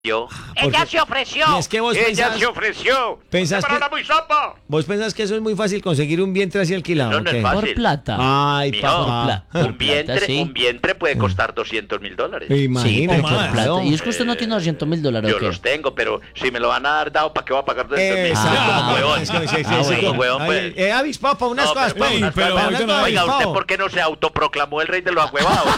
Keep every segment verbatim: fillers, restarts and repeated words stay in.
Yo. Ella Porque- se ofreció. Y es que vos Ella pensás, se ofreció. pensás Para que- la muy sopa. vos pensás que eso es muy fácil conseguir un vientre así alquilado. No, ¿o no es qué? fácil. Por plata. Ay, Mijo, papá. por Un vientre, plata, sí. un vientre puede costar doscientos mil dólares. Imagínate. Sí, por más. plata. Y es que usted no tiene doscientos mil dólares, Yo ¿o qué? los tengo, pero si me lo van a dar dado, ¿para qué va a pagar doscientos mil? Exacto. Como huevón. Es que- sí, sí, Ah, sí, bueno, sí. huevón, Ay, pues. eh, avispado para unas No, cosas, pero- pa' Ey, unas pero pa' oiga, unas no, cosas, Oiga, ¿usted avispado. por qué no se autoproclamó el rey de los agüevados?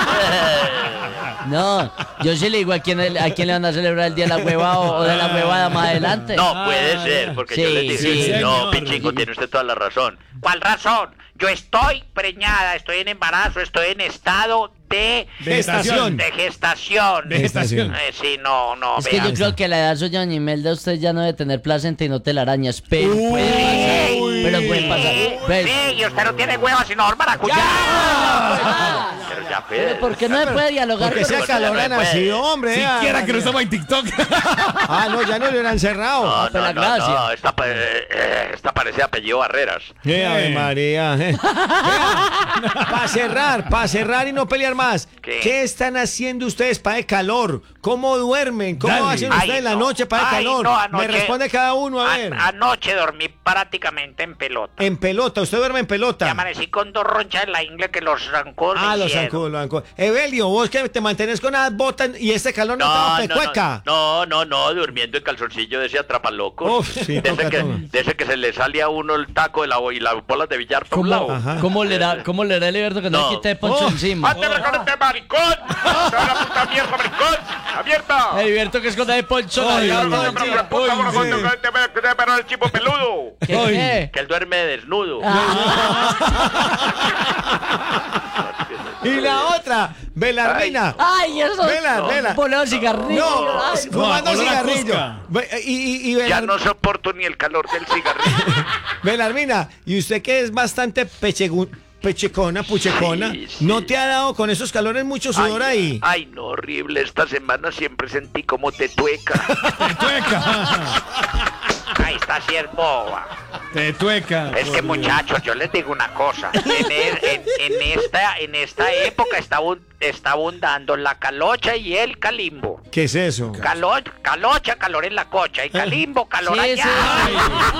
No, yo sí le digo a quién, a quién le van a celebrar el día de la huevada o de la huevada más adelante. No, puede ser, porque yo Sí, les dije, sí, no, señor. Pichico, tiene usted toda la razón. ¿Cuál razón? Yo estoy preñada, estoy en embarazo, estoy en estado de, Gestación. de gestación. De gestación. Eh, sí, no, no, Es que yo vean. creo que a la edad suya, doña Imelda, usted ya no debe tener placenta y no telarañas, pero puede pasar. Uy. Pero puede pasar. Pues, Sí, y usted no tiene huevos sino maracuyá. Pero ya pero puede. ¿por qué no se puede dialogar Porque con sea Porque calor no ha se puede. nacido, hombre. Siquiera ah, que no estamos en TikTok. Ah, no, ya no le hubieran cerrado. No, pero no, la no, gracia. no, esta, pa- eh, eh, esta parece apellido Barreras. Eh, Ave María. Para cerrar, para cerrar y no pelear más. ¿Qué? ¿Qué están haciendo ustedes para el calor? ¿Cómo duermen? ¿Cómo Dale. hacen Ay, ustedes en la no. noche para el Ay, calor? no, Me anoche- responde cada uno, a ver. An- anoche dormí prácticamente en pelota. En pelota, usted duerme en Y pelota. amanecí con dos ronchas en la ingle que los zancudos me Ah, los hicieron. zancudos, los zancudos. Evelio, vos que te mantenés con las botas y este calor no, No, te no, pecueca. no, no, no, durmiendo en calzoncillo de ese atrapalocos. Uf, sí, de, toca, ese que, toca. de ese que se le sale a uno el taco de la, bo- y las bolas de billar por un ¿Cómo, lado. Ajá. ¿Cómo le da, cómo le da el Liberto que no, No. le quite de poncho Oh. encima? ¡Ándale con este maricón! ¡Te la puta mierda, maricón! ¡Abierta! El Liberto que es con de poncho. Ay, la- ay, la- ay, la- ay, ay, sí. Pero el chipo peludo. ¿Qué, Ay. qué? Que él duerme desnudo. Y la otra, Belarmina. Ay, eso. Vela, no, vela. Boleo cigarrillo. No, Ay, fumando olor a cigarrillo. cusca. Ve- Y, y, y Ya Belar- no soporto ni el calor del cigarrillo. Belarmina, y usted que es bastante pechegu- pechecona, puchecona, Sí, sí. ¿no te ha dado con esos calores mucho sudor ay, ahí? ay, no, horrible. Esta semana siempre sentí como te tueca. Te tueca. Ahí está, si es boba. Te tueca. Es que muchachos, yo les digo una cosa. En, el- en- en esta, en esta época está, abun- está abundando la calocha y el calimbo. ¿Qué es eso? Calo- calocha, calor en la cocha. Y calimbo, calor Sí, allá. sí.